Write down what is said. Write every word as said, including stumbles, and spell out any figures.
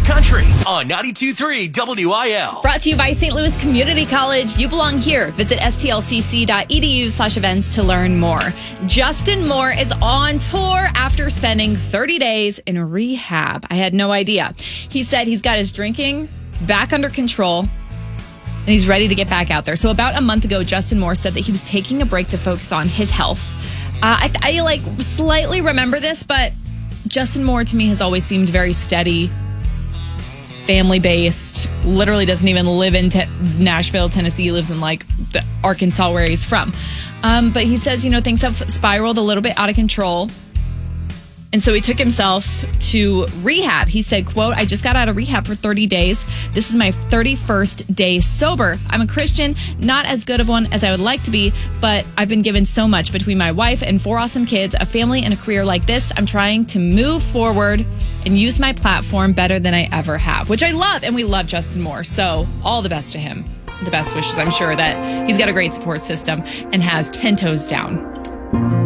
Country on ninety-two point three W I L. Brought to you by Saint Louis Community College. You belong here. Visit S T L C C dot E D U slash events to learn more. Justin Moore is on tour after spending thirty days in rehab. I had no idea. He said he's got his drinking back under control and he's ready to get back out there. So about a month ago, Justin Moore said that he was taking a break to focus on his health. Uh, I, I like slightly remember this, but Justin Moore to me has always seemed very steady, family-based, literally doesn't even live in te- Nashville, Tennessee. He lives in like the Arkansas where he's from. Um, but he says, you know, things have spiraled a little bit out of control. And so he took himself to rehab. He said, quote, I just got out of rehab for thirty days. This is my thirty-first day sober. I'm a Christian, not as good of one as I would like to be, but I've been given so much between my wife and four awesome kids, a family, and a career like this. I'm trying to move forward and use my platform better than I ever have, which I love. And we love Justin Moore. So all the best to him. The best wishes. I'm sure that he's got a great support system and has ten toes down.